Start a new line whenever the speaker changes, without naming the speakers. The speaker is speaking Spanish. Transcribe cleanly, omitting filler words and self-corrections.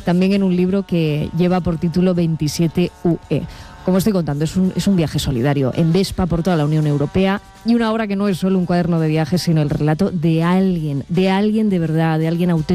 también en un libro que lleva por título 27UE. Como estoy contando, es un viaje solidario en Vespa por toda la Unión Europea, y una obra que no es solo un cuaderno de viajes, sino el relato de alguien de verdad, de alguien auténtico,